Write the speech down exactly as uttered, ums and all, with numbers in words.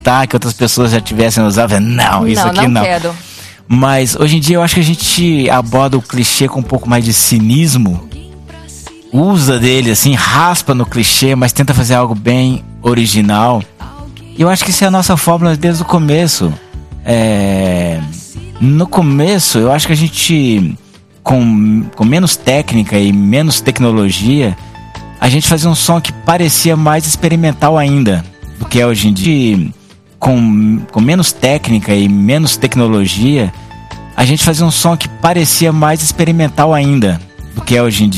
tá, que outras pessoas já tivessem usado. Não, isso não, aqui não. não. Quero. Mas hoje em dia eu acho que a gente aborda o clichê com um pouco mais de cinismo. Usa dele assim, raspa no clichê, mas tenta fazer algo bem original. E eu acho que isso é a nossa fórmula desde o começo. É... No começo, eu acho que a gente, com, com menos técnica e menos tecnologia, a gente fazia um som que parecia mais experimental ainda do que é hoje em dia. Com, com menos técnica e menos tecnologia, a gente fazia um som que parecia mais experimental ainda do que é hoje em dia.